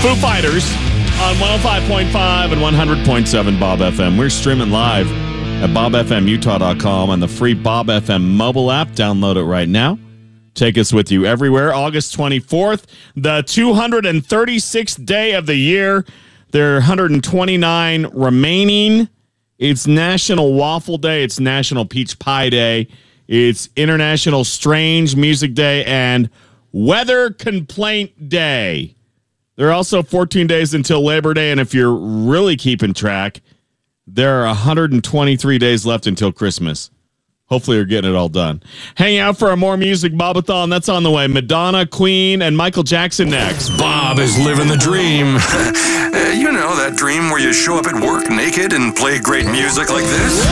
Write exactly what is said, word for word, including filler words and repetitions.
Foo Fighters on one oh five point five and one hundred point seven Bob F M. We're streaming live at bob f m utah dot com and the free Bob F M mobile app. Download it right now. Take us with you everywhere. August twenty-fourth, the two hundred thirty-sixth day of the year. There are one hundred twenty-nine remaining. It's National Waffle Day. It's National Peach Pie Day. It's International Strange Music Day and Weather Complaint Day. There are also fourteen days until Labor Day, and if you're really keeping track, there are one hundred twenty-three days left until Christmas. Hopefully you're getting it all done. Hang out for a more music Bobathon. That's on the way. Madonna, Queen, and Michael Jackson next. Bob is living the dream. uh, you know, that dream where you show up at work naked and play great music like this.